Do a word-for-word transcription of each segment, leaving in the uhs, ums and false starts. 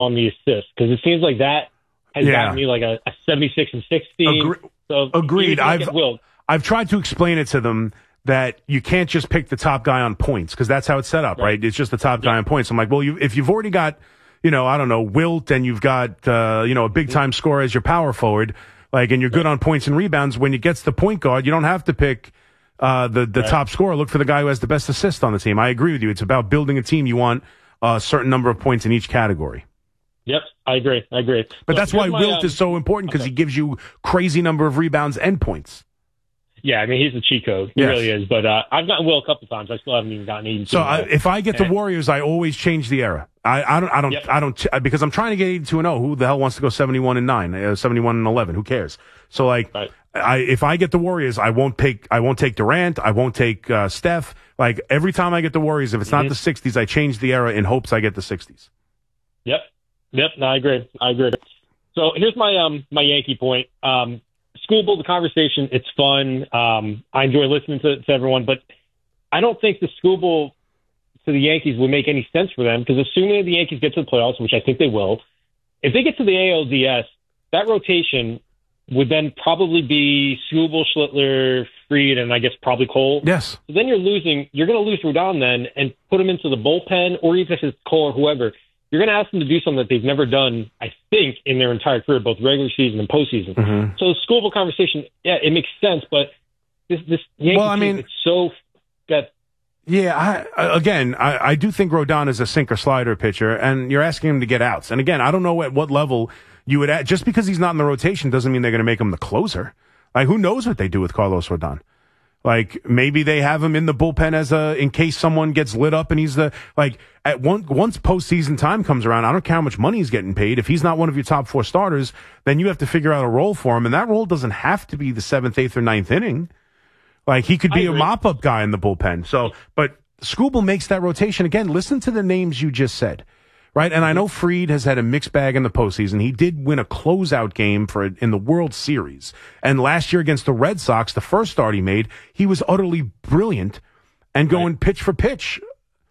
on the assists because it seems like that has Yeah. gotten me like a, a seventy-six and sixteen. Agre- so Agreed. I've Wilt, I've tried to explain it to them that you can't just pick the top guy on points because that's how it's set up, right? right? It's just the top guy on points. I'm like, well, you, if you've already got, you know, I don't know, Wilt and you've got, uh, you know, a big time scorer as your power forward, like, and you're good on points and rebounds. When it gets to point guard, you don't have to pick uh, the the right. top scorer. Look for the guy who has the best assist on the team. I agree with you. It's about building a team. You want a certain number of points in each category. Yep, I agree. I agree. But so that's why my, Wilt um, is so important because okay. he gives you crazy number of rebounds and points. Yeah, I mean, he's a cheat code. He yes. really is. But uh, I've gotten Will a couple times. I still haven't even gotten eighty-two. So I, if I get the Warriors, I always change the era. I, I don't, I don't, yep. I don't, because I'm trying to get eighty-two and oh. Who the hell wants to go seventy-one and nine, uh, seventy-one and eleven? Who cares? So like, right. I, if I get the Warriors, I won't take, I won't take Durant. I won't take uh, Steph. Like every time I get the Warriors, if it's mm-hmm. not the sixties, I change the era in hopes I get the sixties. Yep. Yep. No, I agree. I agree. So here's my um my Yankee point. Um, School Bowl, the conversation, it's fun. Um, I enjoy listening to, to everyone, but I don't think the School Bowl to the Yankees would make any sense for them because assuming the Yankees get to the playoffs, which I think they will, if they get to the A L D S, that rotation would then probably be School Bowl, Schlittler, Fried, and I guess probably Cole. Yes. So then you're losing, you're going to lose Rodon then and put him into the bullpen, or even if it's Cole or whoever. You're going to ask them to do something that they've never done, I think, in their entire career, both regular season and postseason. Mm-hmm. So the School Bowl conversation, yeah, it makes sense, but this this Yankee well, I mean, team, it's so that. Yeah, I, again, I, I do think Rodon is a sinker slider pitcher, and you're asking him to get outs. And again, I don't know at what level you would add. Just because he's not in the rotation doesn't mean they're going to make him the closer. Like, who knows what they do with Carlos Rodon? Like, maybe they have him in the bullpen as a, in case someone gets lit up and he's the, like, at one, once postseason time comes around, I don't care how much money he's getting paid. If he's not one of your top four starters, then you have to figure out a role for him. And that role doesn't have to be the seventh, eighth, or ninth inning. Like, he could be a mop-up guy in the bullpen. So, but Scooble makes that rotation. Again, listen to the names you just said. Right, and I know Fried has had a mixed bag in the postseason. He did win a closeout game for in the World Series, and last year against the Red Sox, the first start he made, he was utterly brilliant and going right. pitch for pitch,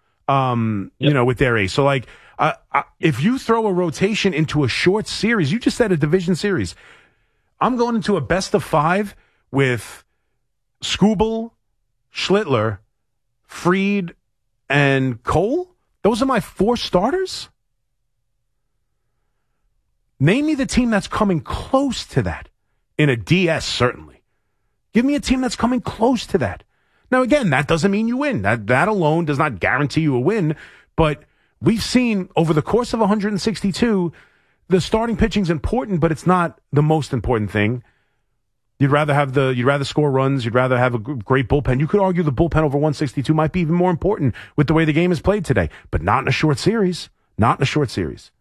um, yep. you know, with their ace. So, like, uh, uh, if you throw a rotation into a short series, you just said a division series. I'm going into a best of five with Scooble, Schlittler, Fried, and Cole. Those are my four starters? Name me the team that's coming close to that. In a D S, certainly. Give me a team that's coming close to that. Now, again, that doesn't mean you win. That, that alone does not guarantee you a win. But we've seen over the course of one hundred sixty-two, the starting pitching's important, but it's not the most important thing. You'd rather have the, you'd rather score runs. You'd rather have a great bullpen. You could argue the bullpen over one sixty-two might be even more important with the way the game is played today, but not in a short series. Not in a short series.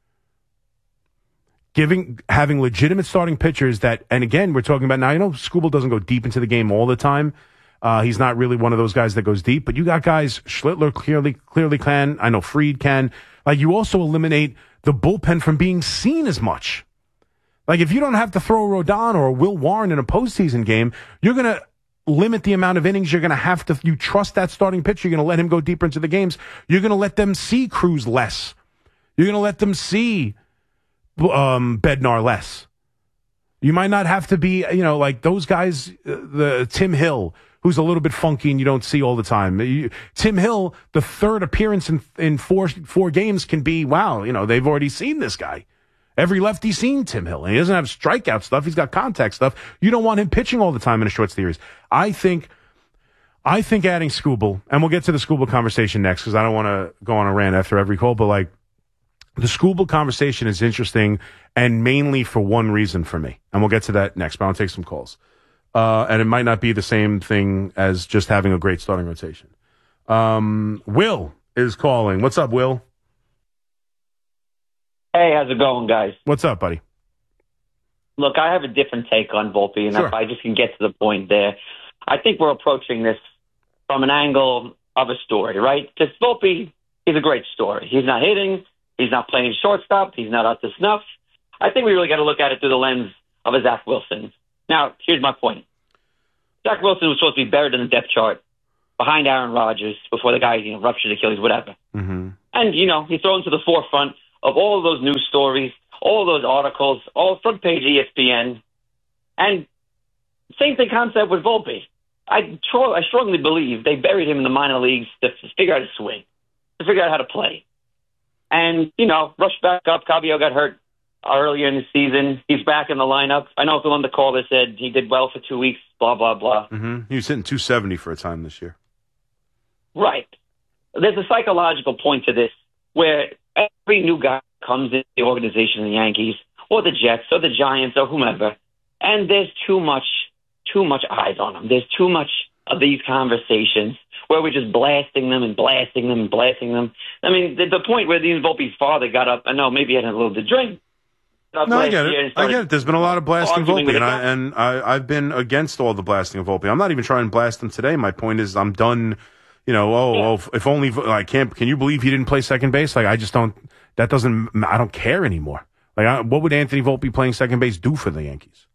Giving, having legitimate starting pitchers that, and again, we're talking about now, you know, Scooble doesn't go deep into the game all the time. Uh, he's not really one of those guys that goes deep, but you got guys, Schlittler clearly, clearly can. I know Fried can. Like, you also eliminate the bullpen from being seen as much. Like, if you don't have to throw Rodon or Will Warren in a postseason game, you're going to limit the amount of innings you're going to have to, you trust that starting pitcher, you're going to let him go deeper into the games. You're going to let them see Cruz less. You're going to let them see um, Bednar less. You might not have to be, you know, like those guys, uh, the Tim Hill, who's a little bit funky and you don't see all the time. You, Tim Hill, the third appearance in, in four, four games can be, wow, you know, they've already seen this guy. Every lefty's seen Tim Hill. And he doesn't have strikeout stuff. He's got contact stuff. You don't want him pitching all the time in a short series. I think, I think adding Scooble, and we'll get to the Scooble conversation next because I don't want to go on a rant after every call, but like the Scooble conversation is interesting and mainly for one reason for me. And we'll get to that next, but I'll take some calls. Uh, and it might not be the same thing as just having a great starting rotation. Um, Will is calling. What's up, Will? Hey, how's it going, guys? What's up, buddy? Look, I have a different take on Volpe, and sure. if I just can get to the point there, I think we're approaching this from an angle of a story, right? Because Volpe is a great story. He's not hitting. He's not playing shortstop. He's not up to snuff. I think we really got to look at it through the lens of a Zach Wilson. Now, here's my point. Zach Wilson was supposed to be buried in the depth chart behind Aaron Rodgers before the guy, you know, ruptured Achilles, whatever. Mm-hmm. And, you know, he's thrown to the forefront of all of those news stories, all of those articles, all front page E S P N, and same thing concept with Volpe. I, tr- I strongly believe they buried him in the minor leagues to figure out his swing, to figure out how to play. And, you know, rushed back up. Cabello got hurt earlier in the season. He's back in the lineup. I know someone on the call that said he did well for two weeks, blah, blah, blah. Mm-hmm. He was hitting two seventy for a time this year. Right. There's a psychological point to this where every new guy comes into the organization, the Yankees, or the Jets, or the Giants, or whomever, and there's too much, too much eyes on them. There's too much of these conversations where we're just blasting them and blasting them and blasting them. I mean, the, the point where Dean Volpe's father got up, I know maybe he had a little to drink. No, I get it. I get it. There's been a lot of blasting of Volpe, and, I, guy. and I, I've been against all the blasting of Volpe. I'm not even trying to blast him today. My point is I'm done, you know, oh, yeah. oh if only, I can't, can you believe he didn't play second base? Like, I just don't, that doesn't, I don't care anymore. Like, I, what would Anthony Volpe playing second base do for the Yankees?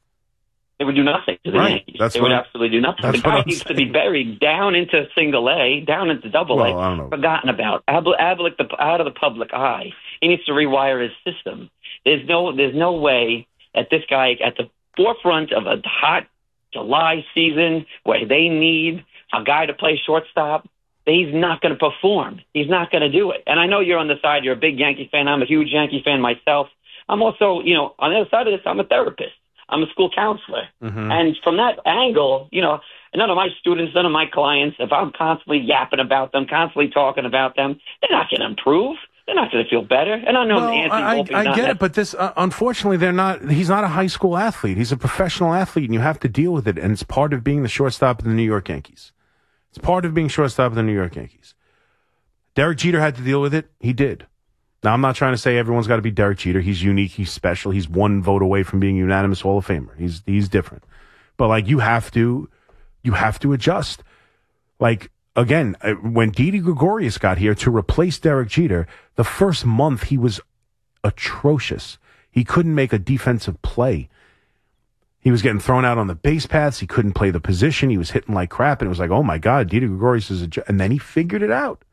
It would do nothing to the right. Yankees. That's it would I'm, absolutely do nothing. The guy needs to be buried down into single A, down into double well, A, I don't know. forgotten about, out of the public eye. He needs to rewire his system. There's no, there's no way that this guy at the forefront of a hot July season where they need a guy to play shortstop, he's not going to perform. He's not going to do it. And I know you're on the side. You're a big Yankee fan. I'm a huge Yankee fan myself. I'm also, you know, on the other side of this, I'm a therapist. I'm a school counselor. Mm-hmm. And from that angle, you know, none of my students, none of my clients, if I'm constantly yapping about them, constantly talking about them, they're not going to improve. They're not going to feel better. And I know well, Anthony I, Volpe's I, I not get that. it, but this, uh, unfortunately, they're not, he's not a high school athlete. He's a professional athlete, and you have to deal with it. And it's part of being the shortstop of the New York Yankees. It's part of being shortstop of the New York Yankees. Derek Jeter had to deal with it. He did. Now, I'm not trying to say everyone's got to be Derek Jeter. He's unique. He's special. He's one vote away from being unanimous Hall of Famer. He's he's different. But, like, you have to, you have to adjust. Like, again, when Didi Gregorius got here to replace Derek Jeter, the first month he was atrocious. He couldn't make a defensive play. He was getting thrown out on the base paths. He couldn't play the position. He was hitting like crap. And it was like, oh, my God, Didi Gregorius is a... J-. And then he figured it out.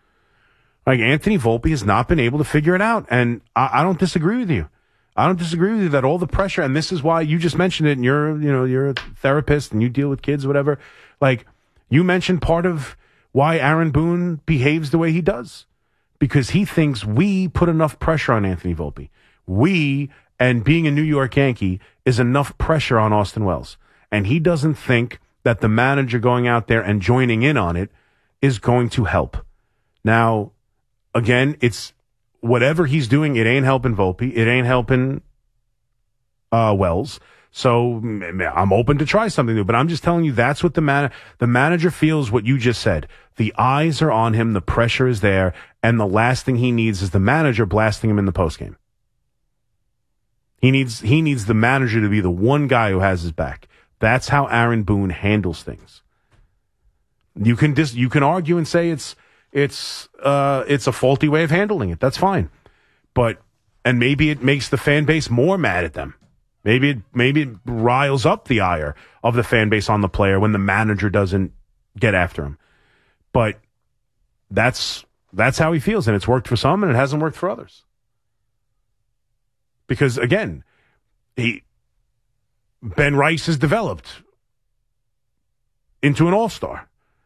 Like, Anthony Volpe has not been able to figure it out. And I, I don't disagree with you. I don't disagree with you that all the pressure, and this is why you just mentioned it, and you're, you know, you're a therapist and you deal with kids, whatever. Like, you mentioned part of why Aaron Boone behaves the way he does. Because he thinks we put enough pressure on Anthony Volpe. We, and being a New York Yankee, is enough pressure on Austin Wells. And he doesn't think that the manager going out there and joining in on it is going to help. Now, again, it's whatever he's doing, it ain't helping Volpe. It ain't helping uh, Wells. So I'm open to try something new, but I'm just telling you that's what the man, the manager feels what you just said. The eyes are on him. The pressure is there. And the last thing he needs is the manager blasting him in the postgame. He needs, he needs the manager to be the one guy who has his back. That's how Aaron Boone handles things. You can dis, you can argue and say it's, it's, uh, it's a faulty way of handling it. That's fine. But, and maybe it makes the fan base more mad at them. Maybe it, maybe it riles up the ire of the fan base on the player when the manager doesn't get after him. But that's, that's how he feels, and it's worked for some and it hasn't worked for others. Because again, he, Ben Rice has developed into an all-star.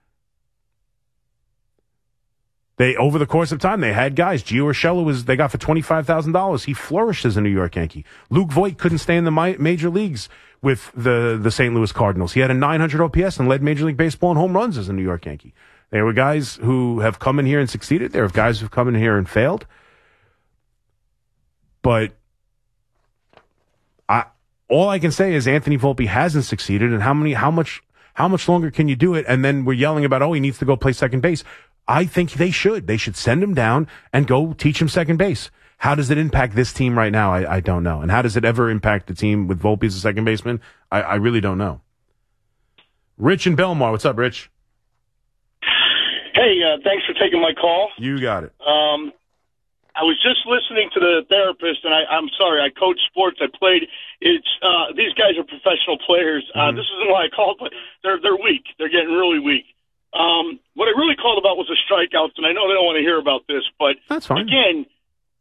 They, over the course of time, they had guys. Gio Urshela was, they got for twenty-five thousand dollars. He flourished as a New York Yankee. Luke Voigt couldn't stay in the mi- major leagues with the, the Saint Louis Cardinals. He had a nine hundred O P S and led Major League Baseball in home runs as a New York Yankee. There were guys who have come in here and succeeded. There are guys who've come in here and failed. But I, all I can say is Anthony Volpe hasn't succeeded, and how many, how much, how much longer can you do it? And then we're yelling about, oh, he needs to go play second base. I think they should. They should send him down and go teach him second base. How does it impact this team right now? I, I don't know. And how does it ever impact the team with Volpe as a second baseman? I, I really don't know. Rich in Belmar. What's up, Rich? Hey, uh, thanks for taking my call. You got it. Um, I was just listening to the therapist, and I, I'm sorry, I coach sports. I played. It's uh, these guys are professional players. Uh, Mm-hmm. This isn't why I called, but they're they're weak. They're getting really weak. Um, what I really called about was the strikeouts, and I know they don't want to hear about this, but That's fine. again,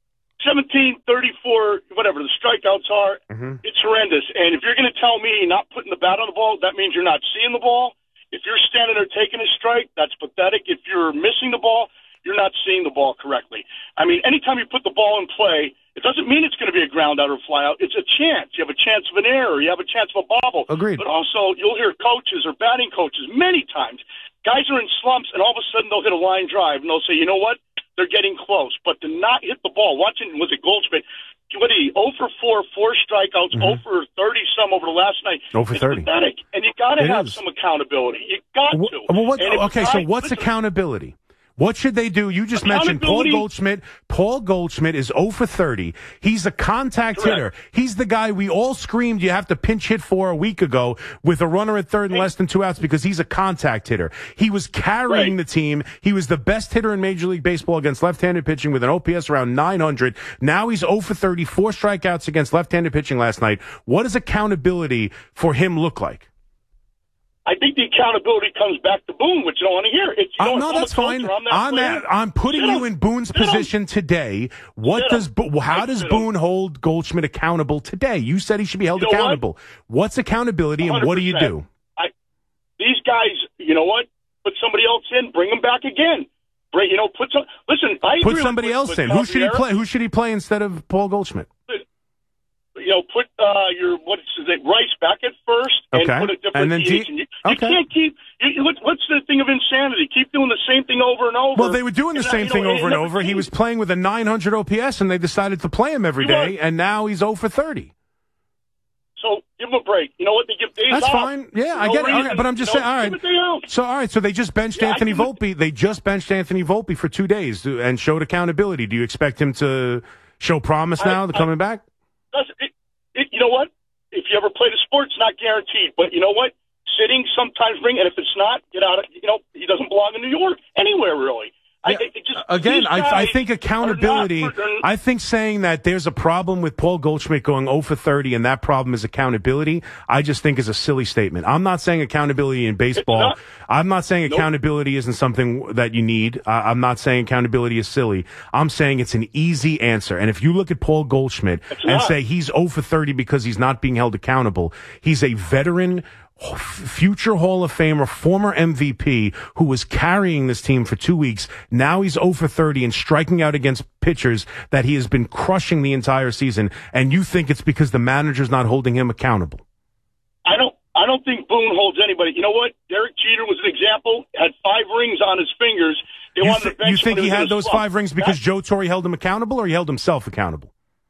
seventeen, thirty-four, whatever the strikeouts are, Mm-hmm. it's horrendous. And if you're going to tell me not putting the bat on the ball, that means you're not seeing the ball. If you're standing there taking a strike, that's pathetic. If you're missing the ball, you're not seeing the ball correctly. I mean, anytime you put the ball in play, it doesn't mean it's going to be a ground out or fly out. It's a chance. You have a chance of an error. You have a chance of a bobble. Agreed. But also, you'll hear coaches or batting coaches many times. Guys are in slumps, and all of a sudden they'll hit a line drive, and they'll say, you know what? They're getting close. But to not hit the ball, watching, was it Goldschmidt? What did he, oh for four, four strikeouts, Mm-hmm. oh for thirty-some over the last night. oh for thirty. It's pathetic. And you got to It have is. some accountability. You got to. Well, what, And if okay, so guys- what's listen, accountability? What should they do? You just mentioned Paul Accountability- Goldschmidt. Paul Goldschmidt is oh for thirty. He's a contact Correct. hitter. He's the guy we all screamed you have to pinch hit for a week ago with a runner at third and less than two outs because he's a contact hitter. He was carrying Right. the team. He was the best hitter in Major League Baseball against left-handed pitching with an O P S around nine hundred. Now he's oh for thirty, four strikeouts against left-handed pitching last night. What does accountability for him look like? I think the accountability comes back to Boone, which you don't want to hear. It's, you Uh, know, no, I'm a that's coach fine. or I'm that I'm player. at, I'm putting Sit you him. in Boone's Sit him. position today. What Sit does him. Bo- how I does sit him. Boone hold Goldschmidt accountable today? You said he should be held You know what? accountable. What's accountability and what do you one hundred percent. do? I, these guys, you know what? Put somebody else in, bring them back again. Bring, you know, put some. Listen, I Put agree somebody with, else with in. Who should he Javier. play? Who should he play instead of Paul Goldschmidt? You know, put uh, your what is it, Rice back at first, and Okay. put a different And then D H. D- And you, you okay. can't keep. You, you, what, what's the thing of insanity? Keep doing the same thing over and over. Well, they were doing the And, uh, same you thing know, over and it never over. He changed. was playing with a nine hundred O P S, and they decided to play him every He was. day, and now he's oh for thirty. So give them a break. You know what? They give days That's off. fine. Yeah, I No get it. reason. Okay, but I'm just No, saying, all right. give a day off. So, all right. So they just benched Yeah, I Anthony give it- Volpe. They just benched Anthony Volpe for two days and showed accountability. Do you expect him to show promise I- now, I- coming back? Does it, it, you know what? If you ever play the sport, it's not guaranteed. But you know what? Sitting sometimes bring, and if it's not, get out of. You know, he doesn't belong in New York anywhere really. I, Yeah. it, it just, Again, these I, I guys think accountability, are not- they're- I think saying that there's a problem with Paul Goldschmidt going oh for thirty and that problem is accountability, I just think is a silly statement. I'm not saying accountability in baseball. not. I'm not saying Nope. accountability isn't something that you need. Uh, I'm not saying accountability is silly. I'm saying it's an easy answer. And if you look at Paul Goldschmidt and not. say he's oh for thirty because he's not being held accountable, he's a veteran, future Hall of Famer, former M V P who was carrying this team for two weeks. Now he's oh for thirty and striking out against pitchers that he has been crushing the entire season. And you think it's because the manager's not holding him accountable? I don't. I don't think Boone holds anybody. You know what? Derek Jeter was an example. Had five rings on his fingers. They You, wanted thi- to bench you him think when he was in had a those slump. five rings because That- Joe Torre held him accountable or he held himself accountable?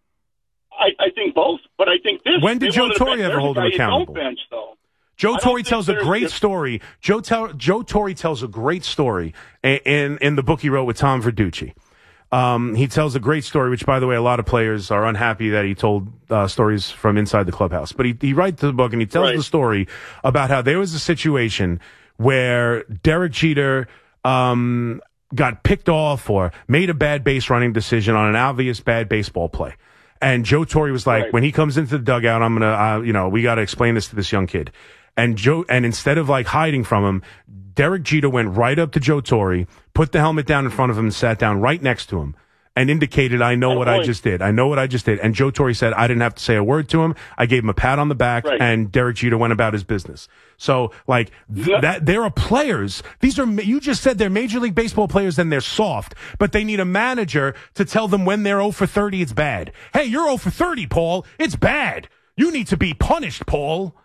I, I think both. But I think this. When did they Joe wanted to Torre bench ever every hold him guy you don't accountable? bench, though. Joe I Torre don't tells think a there's- great there's- story. Joe, tell, Joe Torre tells a great story in, in, in the book he wrote with Tom Verducci. Um, he tells a great story, which, by the way, a lot of players are unhappy that he told uh, stories from inside the clubhouse. But he, he writes the book and he tells Right. the story about how there was a situation where Derek Jeter um, got picked off or made a bad base running decision on an obvious bad baseball play. And Joe Torre was like, Right. when he comes into the dugout, I'm gonna, uh, you know, we got to explain this to this young kid. And Joe, and instead of like hiding from him, Derek Jeter went right up to Joe Torre, put the helmet down in front of him, and sat down right next to him, and indicated, "I know Good what I point. just did. I know what I just did." And Joe Torre said, "I didn't have to say a word to him. I gave him a pat on the back, Right. and Derek Jeter went about his business." So, like th- Yeah. that, there are players. These are you just said they're Major League Baseball players, and they're soft, but they need a manager to tell them when they're oh for thirty, it's bad. Hey, you're oh for thirty, Paul. It's bad. You need to be punished, Paul.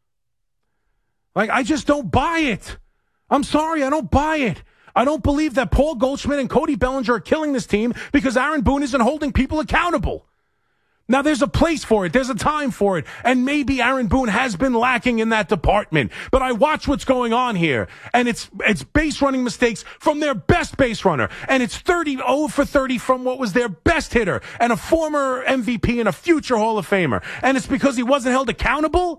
Like, I just don't buy it. I'm sorry, I don't buy it. I don't believe that Paul Goldschmidt and Cody Bellinger are killing this team because Aaron Boone isn't holding people accountable. Now, there's a place for it. There's a time for it. And maybe Aaron Boone has been lacking in that department. But I watch what's going on here. And it's it's base running mistakes from their best base runner. And it's thirty oh for thirty from what was their best hitter and a former M V P and a future Hall of Famer. And it's because he wasn't held accountable?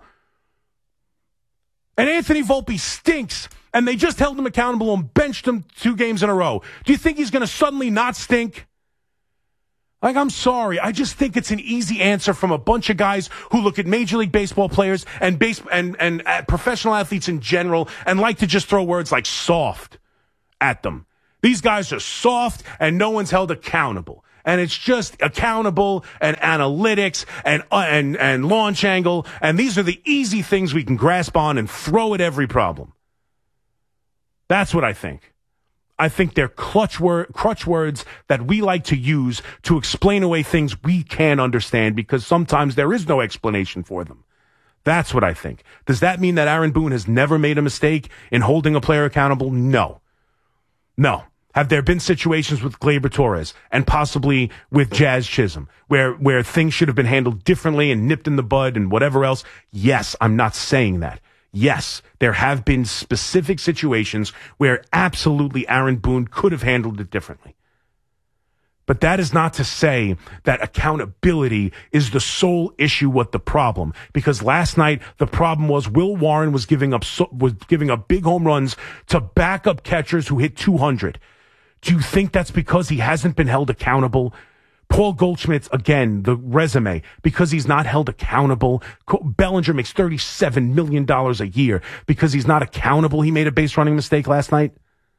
And Anthony Volpe stinks, and they just held him accountable and benched him two games in a row. Do you think he's going to suddenly not stink? Like, I'm sorry. I just think it's an easy answer from a bunch of guys who look at Major League Baseball players and base and, and uh, professional athletes in general and like to just throw words like soft at them. These guys are soft, and no one's held accountable. and it's just accountable and analytics and uh, and and launch angle, and these are the easy things we can grasp on and throw at every problem. That's what I think. I think they're clutch word, crutch words that we like to use to explain away things we can't understand because sometimes there is no explanation for them. That's what I think. Does that mean that Aaron Boone has never made a mistake in holding a player accountable? No. No. Have there been situations with Gleyber Torres and possibly with Jazz Chisholm where, where things should have been handled differently and nipped in the bud and whatever else? Yes, I'm not saying that. Yes, there have been specific situations where absolutely Aaron Boone could have handled it differently. But that is not to say that accountability is the sole issue with the problem. Because last night, the problem was Will Warren was giving up, so, was giving up big home runs to backup catchers who hit two hundred. Do you think that's because he hasn't been held accountable? Paul Goldschmidt, again, the resume, because he's not held accountable. Bellinger makes thirty-seven million dollars a year because he's not accountable. He made a base running mistake last night.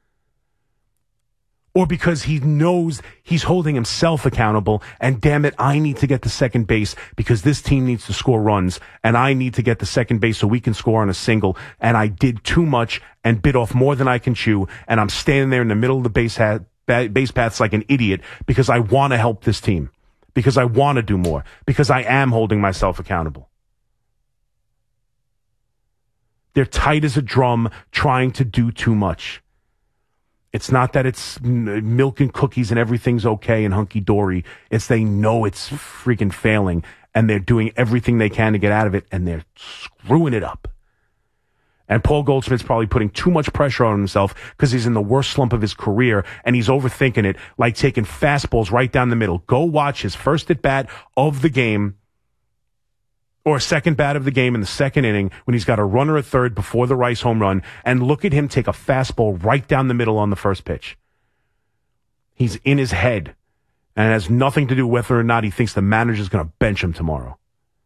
Or because he knows he's holding himself accountable, and damn it, I need to get to second base because this team needs to score runs, and I need to get to second base so we can score on a single, and I did too much and bit off more than I can chew, and I'm standing there in the middle of the base hat. base paths like an idiot because I want to help this team, because I want to do more, because I am holding myself accountable. They're tight as a drum trying to do too much. It's not that it's milk and cookies and everything's okay and hunky-dory. It's they know it's freaking failing and they're doing everything they can to get out of it and they're screwing it up. And Paul Goldschmidt's probably putting too much pressure on himself because he's in the worst slump of his career and he's overthinking it, like taking fastballs right down the middle. Go watch his first at bat of the game or second bat of the game in the second inning when he's got a runner at third before the Rice home run, and look at him take a fastball right down the middle on the first pitch. He's in his head, and it has nothing to do with whether or not he thinks the manager's going to bench him tomorrow.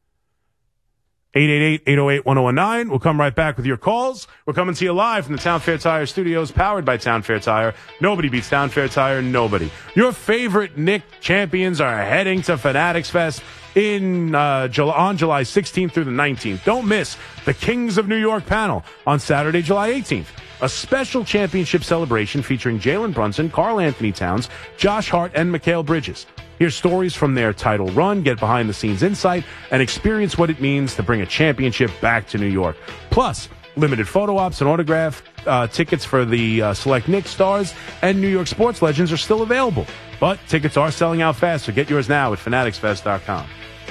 eight eight eight, eight oh eight, one oh one nine. We'll come right back with your calls. We're coming to you live from the Town Fair Tire Studios, powered by Town Fair Tire. Nobody beats Town Fair Tire, nobody. Your favorite Knick champions are heading to Fanatics Fest in uh, July, on July sixteenth through the nineteenth. Don't miss the Kings of New York panel on Saturday, July eighteenth. A special championship celebration featuring Jalen Brunson, Karl Anthony Towns, Josh Hart, and Mikal Bridges. Hear stories from their title run, get behind-the-scenes insight, and experience what it means to bring a championship back to New York. Plus, limited photo ops and autograph uh, tickets for the uh, select Knicks stars and New York sports legends are still available. But tickets are selling out fast, so get yours now at fanatics fest dot com.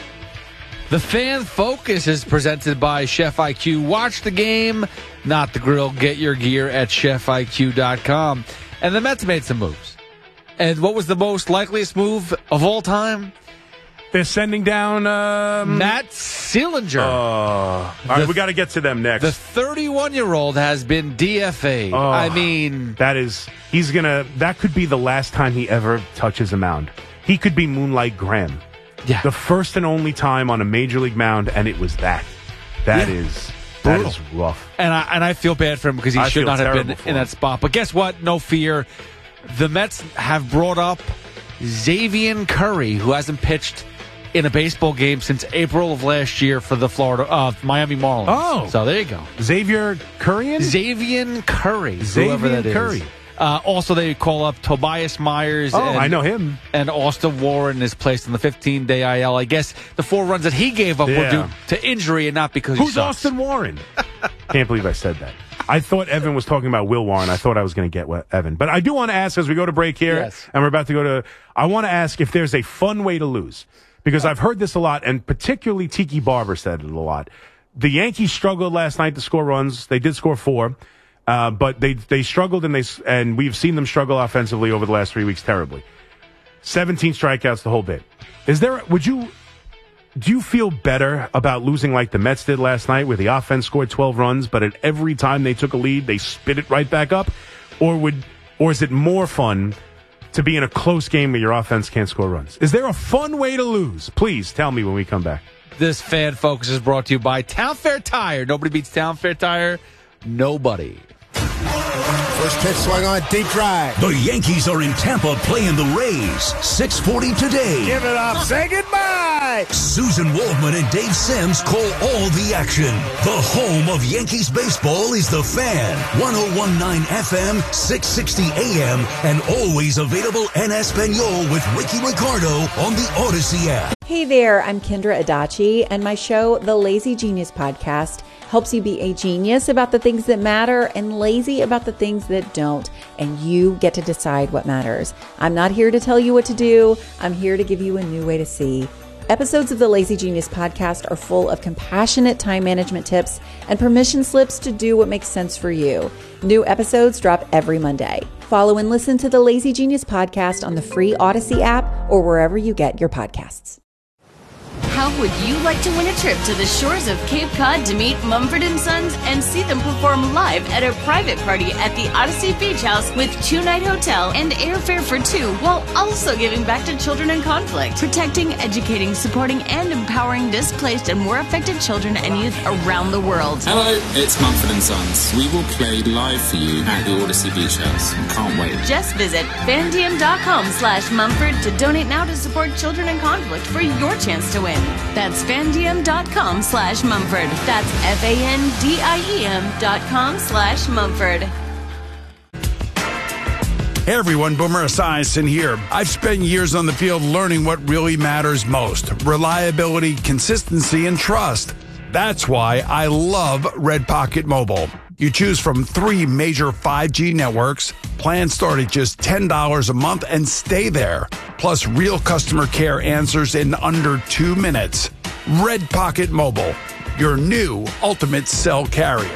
The Fan Focus is presented by Chef I Q. Watch the game, not the grill. Get your gear at chef I Q dot com. And the Mets made some moves. And what was the most likeliest move of all time? They're sending down um, Matt Seelinger. Uh, all right, we got to get to them next. The thirty-one-year-old has been D F A'd. Oh, I mean, that is he's gonna. That could be the last time he ever touches a mound. He could be Moonlight Graham. Yeah. The first and only time on a major league mound, and it was that. That yeah. is brutal. That is rough. And I and I feel bad for him because he I should not have been for in him. that spot. But guess what? No fear. The Mets have brought up Xavier Curry, who hasn't pitched in a baseball game since April of last year for the Florida uh, Miami Marlins. Oh. So there you go. Xavier Curry? Xavier Curry. Xavier whoever that is. Curry. Uh, also, they call up Tobias Myers. Oh, and, I know him. And Austin Warren is placed on the fifteen-day I L. I guess the four runs that he gave up Yeah. were due to injury and not because Who's he sucks. Austin Warren? Can't believe I said that. I thought Evan was talking about Will Warren. I thought I was going to get what, Evan. But I do want to ask, as we go to break here, Yes. and we're about to go to, I want to ask if there's a fun way to lose. Because I've heard this a lot, and particularly Tiki Barber said it a lot. The Yankees struggled last night to score runs. They did score four. Uh, but they they struggled, and they and we've seen them struggle offensively over the last three weeks terribly. seventeen strikeouts, the whole bit. Is there? Would you? Do you feel better about losing like the Mets did last night, where the offense scored twelve runs, but at every time they took a lead, they spit it right back up, or would, or is it more fun to be in a close game where your offense can't score runs? Is there a fun way to lose? Please tell me when we come back. This Fan Focus is brought to you by Town Fair Tire. Nobody beats Town Fair Tire. Nobody. First pitch swung on, deep drive. The Yankees are in Tampa playing the Rays. six forty today. Give it up. Say goodbye. Susan Waldman and Dave Sims call all the action. The home of Yankees baseball is The Fan. one oh one point nine F M, six sixty A M, and always available en Espanol with Ricky Ricardo on the Odyssey app. Hey there, I'm Kendra Adachi, and my show, The Lazy Genius Podcast, helps you be a genius about the things that matter and lazy about the things that don't. And you get to decide what matters. I'm not here to tell you what to do. I'm here to give you a new way to see. Episodes of the Lazy Genius Podcast are full of compassionate time management tips and permission slips to do what makes sense for you. New episodes drop every Monday. Follow and listen to the Lazy Genius Podcast on the free Odyssey app or wherever you get your podcasts. How would you like to win a trip to the shores of Cape Cod to meet Mumford and Sons and see them perform live at a private party at the Odyssey Beach House with two-night hotel and airfare for two, while also giving back to children in conflict, protecting, educating, supporting, and empowering displaced and war affected children and youth around the world? Hello, it's Mumford and Sons. We will play live for you at the Odyssey Beach House. Can't wait. Just visit fandm.com slash Mumford to donate now to support children in conflict for your chance to win. That's fandiem.com slash Mumford. That's F-A-N-D-I-E-M dot com slash Mumford. Hey everyone, Boomer Esiason here. I've spent years on the field learning what really matters most: reliability, consistency, and trust. That's why I love Red Pocket Mobile. You choose from three major five G networks. Plans start at just ten dollars a month and stay there. Plus real customer care answers in under two minutes. Red Pocket Mobile, your new ultimate cell carrier.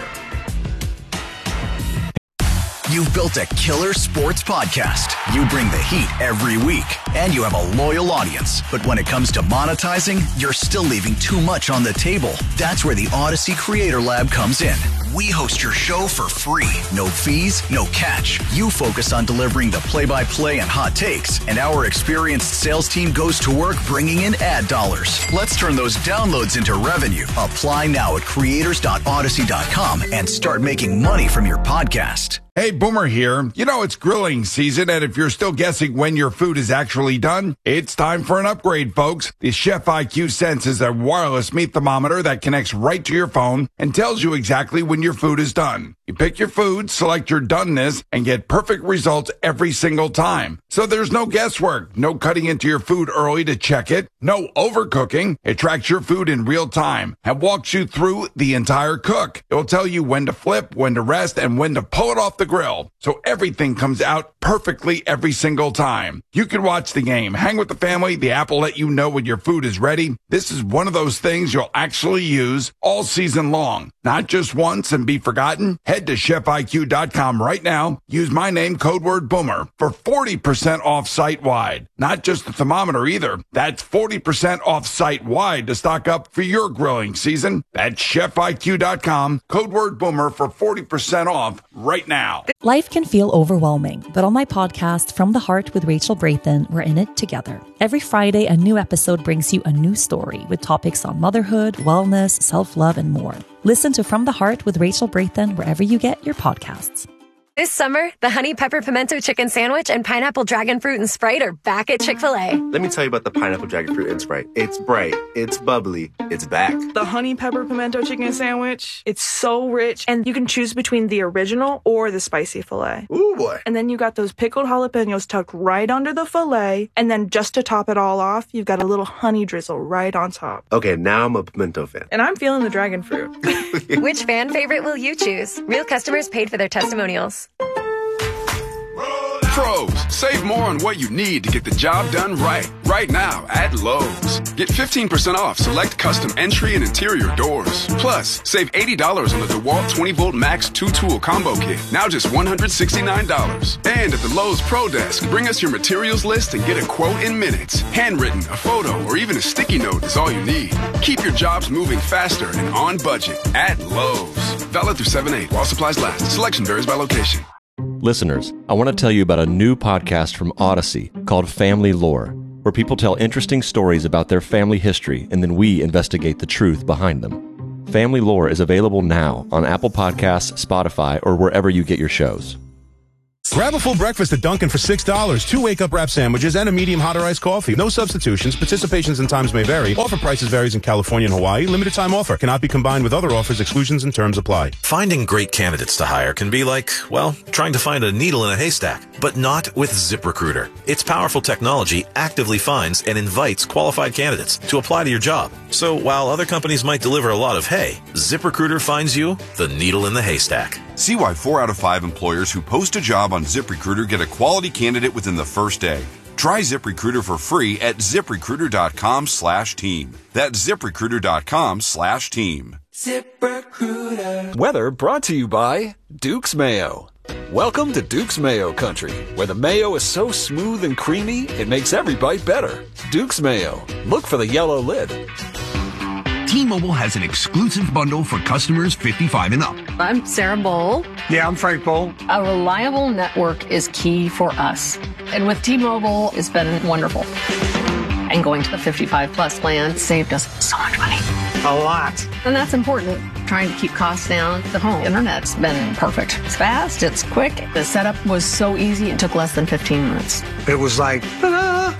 You've built a killer sports podcast. You bring the heat every week, and you have a loyal audience. But when it comes to monetizing, you're still leaving too much on the table. That's where the Odyssey Creator Lab comes in. We host your show for free. No fees, no catch. You focus on delivering the play-by-play and hot takes, and our experienced sales team goes to work bringing in ad dollars. Let's turn those downloads into revenue. Apply now at creators dot odyssey dot com and start making money from your podcast. Hey, Boomer here. You know, it's grilling season, and if you're still guessing when your food is actually done, it's time for an upgrade, folks. The Chef I Q Sense is a wireless meat thermometer that connects right to your phone and tells you exactly when your food is done. You pick your food, select your doneness, and get perfect results every single time. So there's no guesswork, no cutting into your food early to check it, no overcooking. It tracks your food in real time and walks you through the entire cook. It'll tell you when to flip, when to rest, and when to pull it off the grill. So everything comes out perfectly every single time. You can watch the game, hang with the family. The app will let you know when your food is ready. This is one of those things you'll actually use all season long, not just once and be forgotten. Head to chef I Q dot com right now. Use my name, code word Boomer, for forty percent off site-wide. Not just the thermometer either. That's forty percent off site-wide to stock up for your grilling season. That's chef I Q dot com, code word Boomer for forty percent off right now. Life can feel overwhelming, but on my podcast, From the Heart with Rachel Brathen, we're in it together. Every Friday, a new episode brings you a new story with topics on motherhood, wellness, self-love, and more. Listen to From the Heart with Rachel Brathen wherever you get your podcasts. This summer, the Honey Pepper Pimento Chicken Sandwich and Pineapple Dragon Fruit and Sprite are back at Chick-fil-A. Let me tell you about the Pineapple Dragon Fruit and Sprite. It's bright, it's bubbly, it's back. The Honey Pepper Pimento Chicken Sandwich, it's so rich, and you can choose between the original or the spicy filet. Ooh, boy. And then you got those pickled jalapenos tucked right under the filet, and then just to top it all off, you've got a little honey drizzle right on top. Okay, now I'm a pimento fan. And I'm feeling the dragon fruit. Which fan favorite will you choose? Real customers paid for their testimonials. Pros, save more on what you need to get the job done right. Right now at Lowe's. Get fifteen percent off select custom entry and interior doors. Plus, save eighty dollars on the DeWalt twenty volt Max two tool combo kit. Now just one hundred sixty-nine dollars. And at the Lowe's Pro Desk, bring us your materials list and get a quote in minutes. Handwritten, a photo, or even a sticky note is all you need. Keep your jobs moving faster and on budget at Lowe's. Valid through seven eight while supplies last. Selection varies by location. Listeners, I want to tell you about a new podcast from Odyssey called Family Lore, where people tell interesting stories about their family history and then we investigate the truth behind them. Family Lore is available now on Apple Podcasts, Spotify, or wherever you get your shows. Grab a full breakfast at Dunkin' for six dollars, two wake-up wrap sandwiches, and a medium hot or iced coffee. No substitutions. Participations and times may vary. Offer prices varies in California and Hawaii. Limited time offer. Cannot be combined with other offers. Exclusions and terms apply. Finding great candidates to hire can be like, well, trying to find a needle in a haystack. But not with ZipRecruiter. Its powerful technology actively finds and invites qualified candidates to apply to your job. So while other companies might deliver a lot of hay, ZipRecruiter finds you the needle in the haystack. See why four out of five employers who post a job on ZipRecruiter get a quality candidate within the first day. Try ZipRecruiter for free at ZipRecruiter.com slash team. That's ZipRecruiter.com slash team. ZipRecruiter. Weather brought to you by Duke's Mayo. Welcome to Duke's Mayo Country, where the mayo is so smooth and creamy, it makes every bite better. Duke's Mayo. Look for the yellow lid. T-Mobile has an exclusive bundle for customers fifty-five and up. I'm Sarah Bowl. Yeah, I'm Frank Bowl. A reliable network is key for us. And with T-Mobile, it's been wonderful. And going to the fifty-five plus plan saved us so much money. A lot. And that's important. Trying to keep costs down. The home internet's been perfect. It's fast, it's quick. The setup was so easy, it took less than fifteen minutes. It was like, ta-da!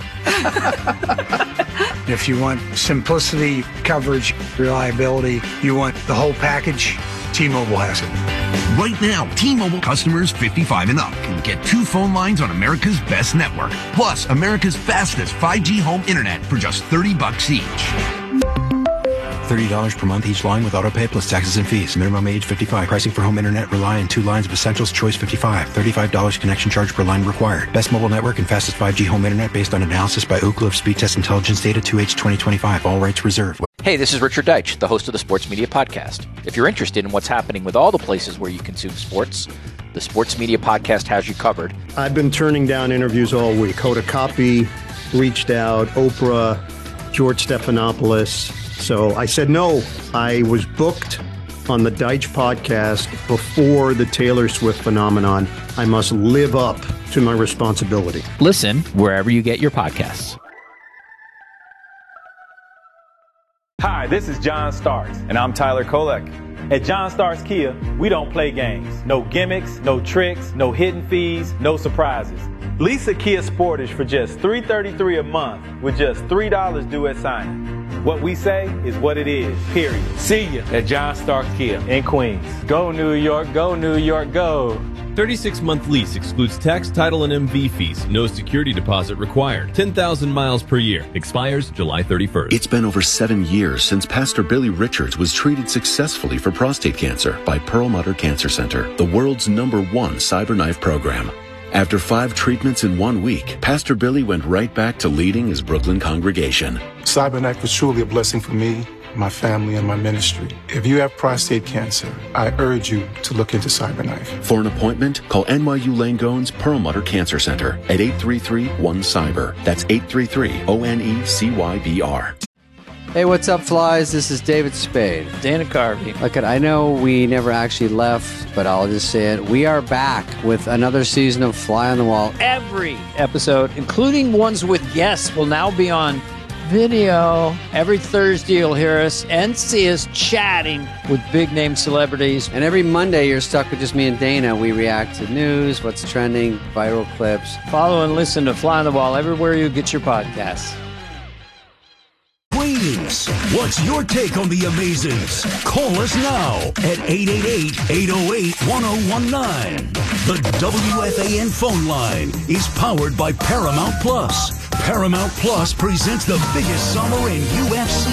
If you want simplicity, coverage, reliability, you want the whole package, T-Mobile has it. Right now, T-Mobile customers fifty-five and up can get two phone lines on America's best network, plus America's fastest five G home internet for just thirty bucks each. thirty dollars per month each line with autopay plus taxes and fees. Minimum age fifty-five. Pricing for home internet rely on two lines of essentials. Choice fifty-five. thirty-five dollars connection charge per line required. Best mobile network and fastest five G home internet based on analysis by Ookla of Speed Test Intelligence Data two H twenty twenty-five. All rights reserved. Hey, this is Richard Deitch, the host of the Sports Media Podcast. If you're interested in what's happening with all the places where you consume sports, the Sports Media Podcast has you covered. I've been turning down interviews all week. Hoda Kotb reached out, Oprah, George Stephanopoulos. So I said no. I was booked on the Deitch podcast before the Taylor Swift phenomenon. I must live up to my responsibility. Listen wherever you get your podcasts. Hi, this is John Starks, and I'm Tyler Kolek. At John Starks Kia, we don't play games. No gimmicks, no tricks, no hidden fees, no surprises. Lease a Kia Sportage for just three hundred thirty-three dollars a month with just three dollars due at signing. What we say is what it is, period. See you at John Starks Kia in Queens. Go New York, go New York, go. thirty-six month lease excludes tax, title, and M V fees. No security deposit required. ten thousand miles per year. Expires July thirty-first. It's been over seven years since Pastor Billy Richards was treated successfully for prostate cancer by Perlmutter Cancer Center, the world's number one CyberKnife program. After five treatments in one week, Pastor Billy went right back to leading his Brooklyn congregation. CyberKnife was truly a blessing for me, my family, and my ministry. If you have prostate cancer, I urge you to look into CyberKnife. For an appointment, call N Y U Langone's Perlmutter Cancer Center at eight three three, one, cyber. That's eight three three, O N E C Y B R. Hey, what's up, flies? This is David Spade. Dana Carvey. Look, I know we never actually left, but I'll just say it. We are back with another season of Fly on the Wall. Every episode, including ones with guests, will now be on video. Every Thursday, you'll hear us and see us chatting with big-name celebrities. And every Monday, you're stuck with just me and Dana. We react to news, what's trending, viral clips. Follow and listen to Fly on the Wall everywhere you get your podcasts. Queens, what's your take on the Amazings? Call us now at eight eight eight, eight oh eight, one oh one nine. The W F A N phone line is powered by Paramount Plus. Paramount Plus presents the biggest summer in U F C